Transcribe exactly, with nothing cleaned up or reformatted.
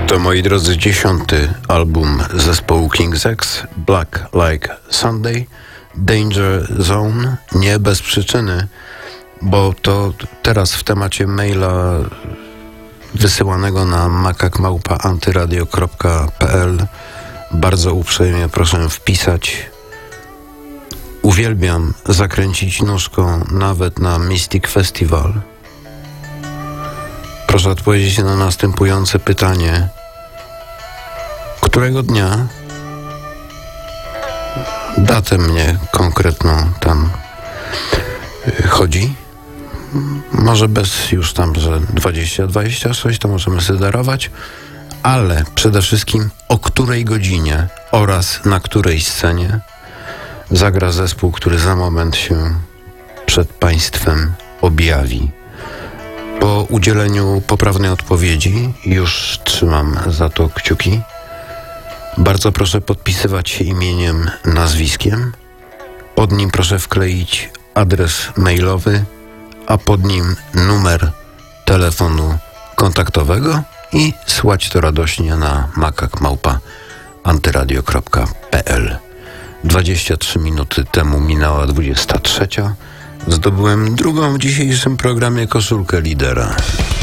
To, moi drodzy, dziesiąty album zespołu King's X, Black Like Sunday, Danger Zone, nie bez przyczyny, bo to teraz w temacie maila wysyłanego na makak małpa antyradio kropka p l bardzo uprzejmie proszę wpisać: uwielbiam zakręcić nóżką nawet na Mystic Festival. Proszę odpowiedzieć na następujące pytanie: którego dnia, datę mnie konkretną tam chodzi, może bez już tam, że dwadzieścia dwadzieścia sześć to możemy sobie darować, ale przede wszystkim o której godzinie oraz na której scenie zagra zespół, który za moment się przed Państwem objawi. Po udzieleniu poprawnej odpowiedzi, już trzymam za to kciuki, bardzo proszę podpisywać się imieniem, nazwiskiem. Pod nim proszę wkleić adres mailowy, a pod nim numer telefonu kontaktowego i słać to radośnie na makak małpa antyradio kropka p l. dwadzieścia trzy minuty temu minęła dwudziesta trzecia. Zdobyłem drugą w dzisiejszym programie koszulkę lidera.